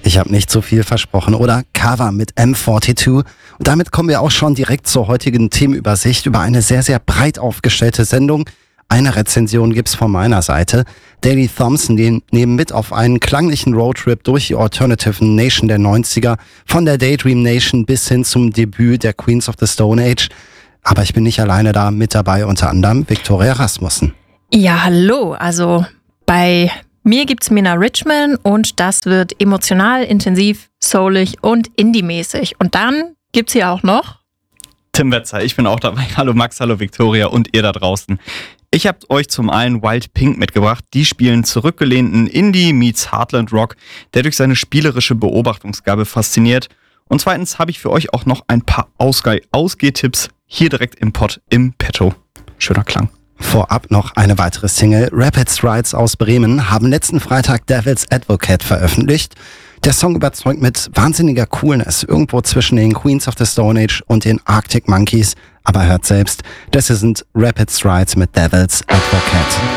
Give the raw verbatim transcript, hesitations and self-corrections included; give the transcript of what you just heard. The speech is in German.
Ich habe nicht zu viel versprochen, oder? Cover mit M zweiundvierzig. Und damit kommen wir auch schon direkt zur heutigen Themenübersicht über eine sehr, sehr breit aufgestellte Sendung. Eine Rezension gibt's von meiner Seite. Daley Thompson die nehmen mit auf einen klanglichen Roadtrip durch die Alternative Nation der neunziger, von der Daydream Nation bis hin zum Debüt der Queens of the Stone Age. Aber ich bin nicht alleine da, mit dabei unter anderem Victoria Rasmussen. Ja, hallo. Also bei mir gibt's Mina Richman und das wird emotional, intensiv, soulig und indie-mäßig. Und dann gibt's hier auch noch Tim Wetzer, ich bin auch dabei. Hallo Max, hallo Victoria und ihr da draußen. Ich habe euch zum einen Wild Pink mitgebracht. Die spielen zurückgelehnten Indie meets Heartland Rock, der durch seine spielerische Beobachtungsgabe fasziniert. Und zweitens habe ich für euch auch noch ein paar Ausge- Ausgehtipps hier direkt im Pod im Petto. Schöner Klang. Vorab noch eine weitere Single. Rapid Strides aus Bremen haben letzten Freitag Devil's Advocate veröffentlicht. Der Song überzeugt mit wahnsinniger Coolness, irgendwo zwischen den Queens of the Stone Age und den Arctic Monkeys. Aber hört selbst, das hier sind Rapid Strides mit Devil's Advocate.